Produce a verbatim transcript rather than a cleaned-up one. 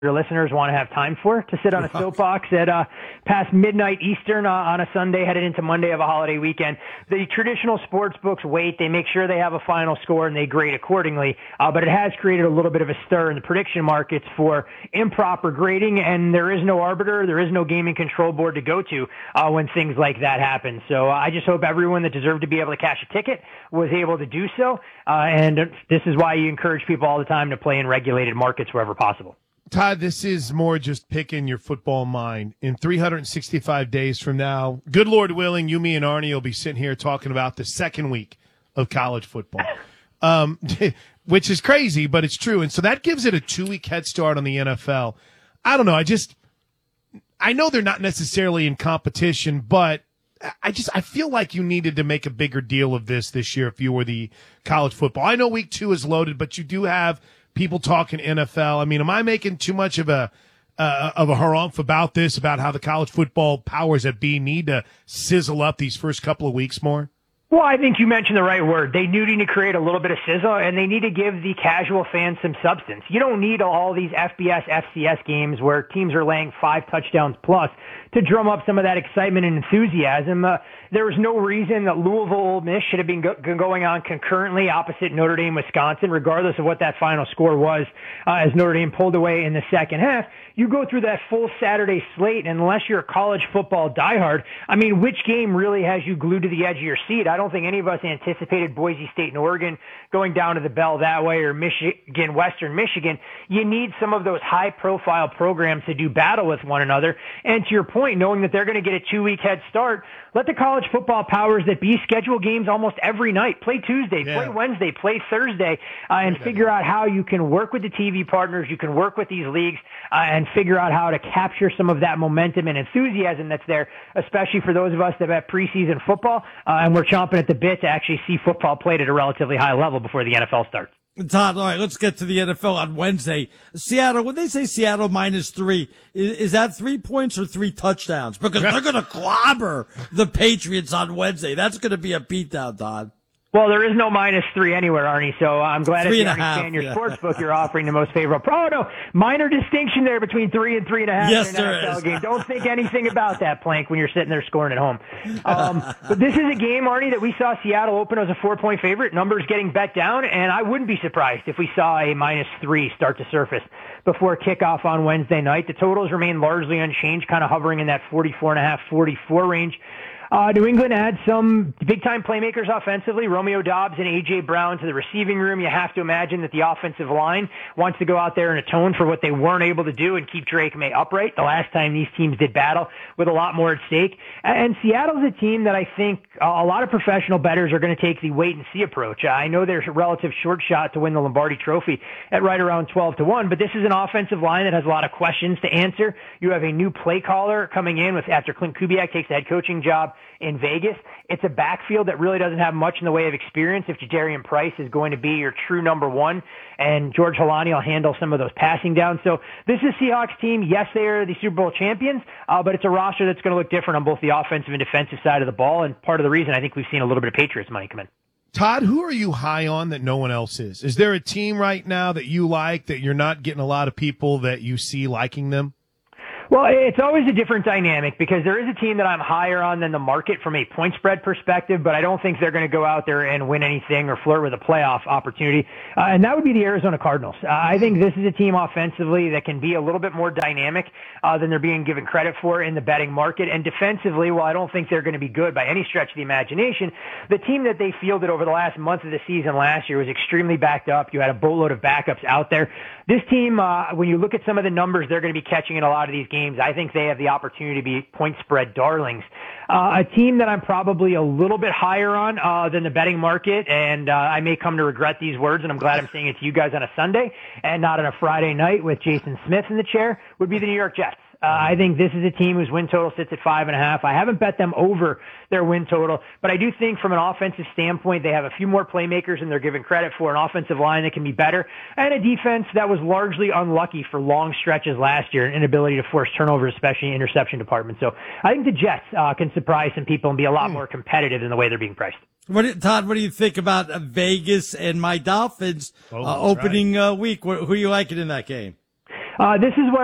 your listeners want to have time for to sit on a soapbox at uh, past midnight Eastern uh, on a Sunday headed into Monday of a holiday weekend. The traditional sports books wait. They make sure they have a final score and they grade accordingly. Uh, but it has created a little bit of a stir in the prediction markets for improper grading, and there is no arbiter, there is no gaming control board to go to uh, when things like that happen. So uh, I just hope everyone that deserved to be able to cash a ticket was able to do so. Uh, and this is why you encourage people all the time to play in regulated markets wherever possible. Todd, this is more just picking your football mind. In three hundred sixty-five days from now, good Lord willing, you, me, and Arnie will be sitting here talking about the second week of college football, um, which is crazy, but it's true. And so that gives it a two-week head start on the N F L. I don't know. I just – I know they're not necessarily in competition, but I just – I feel like you needed to make a bigger deal of this this year if you were the college football. I know week two is loaded, but you do have – people talking N F L. I mean, am I making too much of a uh, of a harumph about this, about how the college football powers that be need to sizzle up these first couple of weeks more? Well, I think you mentioned the right word. They do need to create a little bit of sizzle, and they need to give the casual fan some substance. You don't need all these F B S, F C S games where teams are laying five touchdowns plus to drum up some of that excitement and enthusiasm. Uh, there was no reason that Louisville Ole Miss should have been go- going on concurrently opposite Notre Dame, Wisconsin, regardless of what that final score was, uh, as Notre Dame pulled away in the second half. You go through that full Saturday slate, and unless you're a college football diehard, I mean, which game really has you glued to the edge of your seat? I don't think any of us anticipated Boise State and Oregon going down to the bell that way, or Michigan, Western Michigan. You need some of those high-profile programs to do battle with one another. And to your point, knowing that they're going to get a two-week head start, let the college football powers that be schedule games almost every night. Play Tuesday, yeah. play Wednesday, play Thursday, uh, and figure out how you can work with the T V partners, you can work with these leagues, uh, and figure out how to capture some of that momentum and enthusiasm that's there, especially for those of us that have preseason football, uh, and we're chomping at the bit to actually see football played at a relatively high level before the N F L starts. Todd, all right, let's get to the N F L on Wednesday. Seattle, when they say Seattle minus three, is, is that three points or three touchdowns? Because they're going to clobber the Patriots on Wednesday. That's going to be a beatdown, Todd. Well, there is no minus three anywhere, Arnie, so I'm glad three if you and a half, understand your yeah. sports book, you're offering the most favorable. Oh, no, minor distinction there between three and three and a half yes, in an there N F L is. game. Don't think anything about that, Plank, when you're sitting there scoring at home. Um, but this is a game, Arnie, that we saw Seattle open as a four-point favorite, numbers getting bet down, and I wouldn't be surprised if we saw a minus three start to surface before kickoff on Wednesday night. The totals remain largely unchanged, kind of hovering in that forty-four and a half, forty-four range. Uh, New England had some big-time playmakers offensively, Romeo Doubs and A J. Brown to the receiving room. You have to imagine that the offensive line wants to go out there and atone for what they weren't able to do and keep Drake May upright the last time these teams did battle with a lot more at stake. And Seattle's a team that I think a lot of professional bettors are going to take the wait-and-see approach. I know there's a relative short shot to win the Lombardi Trophy at right around twelve to one, but this is an offensive line that has a lot of questions to answer. You have a new play caller coming in with after Clint Kubiak takes the head coaching job in Vegas. It's a backfield that really doesn't have much in the way of experience if Jadarian Price is going to be your true number one, and George Holani will handle some of those passing downs. So this is a Seahawks team. Yes, they are the Super Bowl champions, uh, but it's a roster that's going to look different on both the offensive and defensive side of the ball, and part of the reason I think we've seen a little bit of Patriots money come in. Todd, who are you high on that no one else is? Is there a team right now that you like that you're not getting a lot of people that you see liking them? Well, it's always a different dynamic because there is a team that I'm higher on than the market from a point spread perspective, but I don't think they're going to go out there and win anything or flirt with a playoff opportunity, uh, and that would be the Arizona Cardinals. Uh, I think this is a team offensively that can be a little bit more dynamic uh, than they're being given credit for in the betting market, and defensively, while I don't think they're going to be good by any stretch of the imagination, the team that they fielded over the last month of the season last year was extremely backed up. You had a boatload of backups out there. This team, uh, when you look at some of the numbers they're going to be catching in a lot of these games, I think they have the opportunity to be point spread darlings. Uh, a team that I'm probably a little bit higher on uh, than the betting market, and uh, I may come to regret these words, and I'm glad I'm saying it to you guys on a Sunday and not on a Friday night with Jason Smith in the chair, would be the New York Jets. Uh, I think this is a team whose win total sits at five and a half. I haven't bet them over their win total, but I do think from an offensive standpoint, they have a few more playmakers than they're given credit for, an offensive line that can be better, and a defense that was largely unlucky for long stretches last year, an inability to force turnovers, especially in interception department. So I think the Jets uh, can surprise some people and be a lot more competitive in the way they're being priced. What, do- Todd, what do you think about uh, Vegas and my Dolphins Oh, uh, opening right. uh, week? Wh- Who are you liking in that game? Uh, this is where